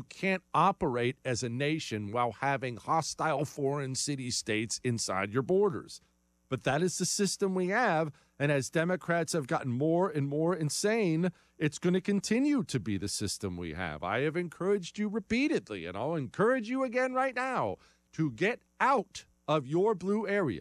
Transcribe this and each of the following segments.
you can't operate as a nation while having hostile foreign city-states inside your borders. But that is the system we have, and as Democrats have gotten more and more insane, it's going to continue to be the system we have. I have encouraged you repeatedly, and I'll encourage you again right now, to get out of your blue area.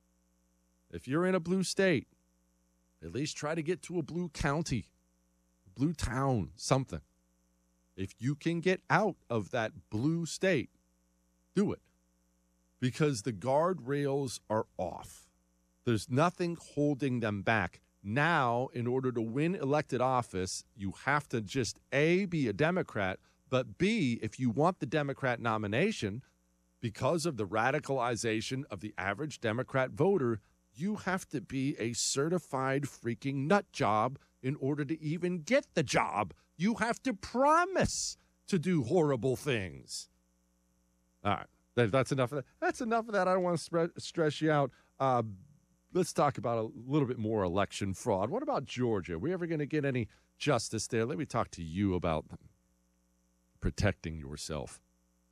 If you're in a blue state, at least try to get to a blue county, blue town, something. If you can get out of that blue state, do it. Because the guardrails are off. There's nothing holding them back. Now, in order to win elected office, you have to just, A, be a Democrat, but B, if you want the Democrat nomination, because of the radicalization of the average Democrat voter, you have to be a certified freaking nut job in order to even get the job. You have to promise to do horrible things. All right, that's enough of that. That's enough of that. I don't want to stress you out. Let's talk about a little bit more election fraud. What about Georgia? Are we ever going to get any justice there? Let me talk to you about protecting yourself.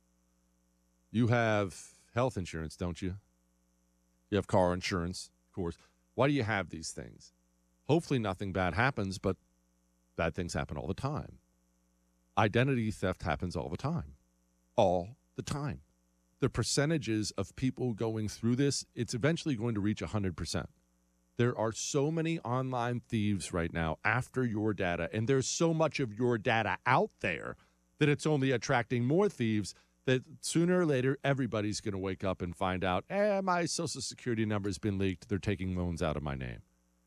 You have health insurance, don't you? You have car insurance, of course. Why do you have these things? Hopefully nothing bad happens, but bad things happen all the time. Identity theft happens all the time. All the time. The percentages of people going through this, it's eventually going to reach 100%. There are so many online thieves right now after your data, and there's so much of your data out there that it's only attracting more thieves that sooner or later everybody's going to wake up and find out, my Social Security number's been leaked. They're taking loans out of my name.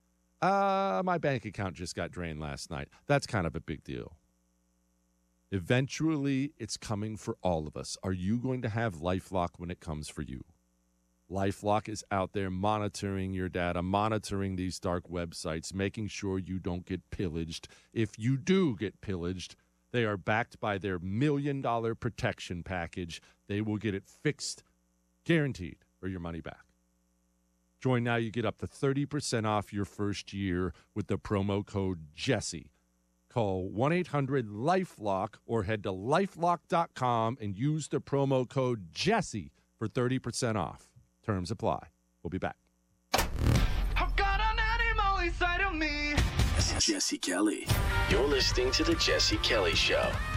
My bank account just got drained last night. That's kind of a big deal. Eventually, it's coming for all of us. Are you going to have LifeLock when it comes for you? LifeLock is out there monitoring your data, monitoring these dark websites, making sure you don't get pillaged. If you do get pillaged, they are backed by their $1 million protection package. They will get it fixed, guaranteed, or your money back. Join now. You get up to 30% off your first year with the promo code Jesse. Call 1-800-LifeLock or head to lifelock.com and use the promo code Jesse for 30% off. Terms apply. We'll be back. I've got an animal inside of me. Jesse Kelly. You're listening to The Jesse Kelly Show.